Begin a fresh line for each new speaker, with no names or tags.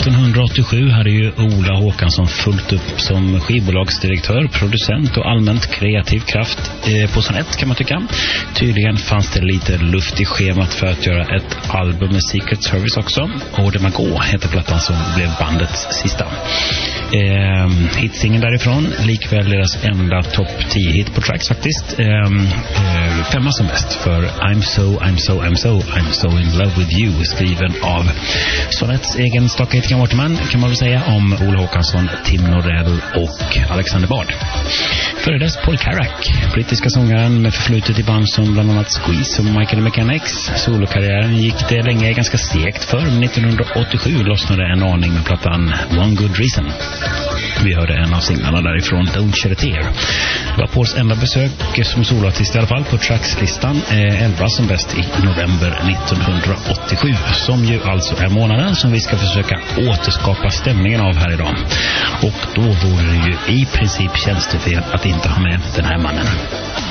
1987 hade ju Ola Håkansson fullt upp som skivbolagsdirektör, producent och allmänt kreativ kraft på Sån 1 kan man tycka. Tydligen fanns det lite luft i schemat för att göra ett album med Secret Service också. Och det Magå heter plattan som blev bandets sista. Hitsingen därifrån, likväl deras enda topp 10 hit på tracks faktiskt. Femma som bäst för I'm so in love with you, skriven av Sonets egen Stockholm Waterman kan man väl säga, om Ola Håkansson, Tim Norell och Alexander Bard. Före dess Paul Carrack, brittiska sångaren med förflutet i band som bland annat Squeeze och Michael Mechanics. Solokarriären gick det länge ganska segt för, men 1987 lossnade en aning med plattan One Good Reason. Vi hörde en av singlarna därifrån, Don't Shed a Tear. Det var Pauls enda besök som soloartist i alla fall på trackslistan, 11 som bäst i november 1987, som ju alltså är månaden som vi ska försöka återskapa stämningen av här idag. Och då vore det ju i princip tjänstefel att inte ha med den här mannen.